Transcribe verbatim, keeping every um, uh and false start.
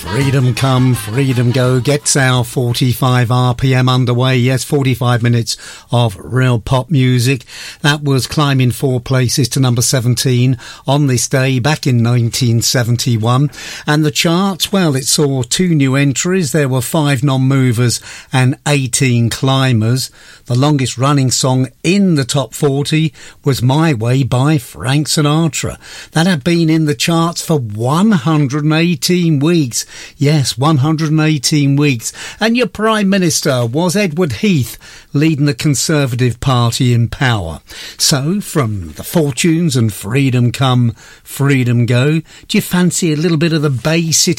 Freedom Come, Freedom Go gets our forty-five R P M underway. Yes, forty-five minutes of real pop music. That was climbing four places to number seventeen on this day back in nineteen seventy-one. And the charts, well, it saw two new entries. There were five non-movers and eighteen climbers. The longest running song in the top forty was My Way by Frank Sinatra. That had been in the charts for one hundred eighteen weeks. Yes, one hundred eighteen weeks. And your Prime Minister was Edward Heath, leading the Conservative Party in power. So, from the Fortunes and Freedom Come, Freedom Go, do you fancy a little bit of the Bay City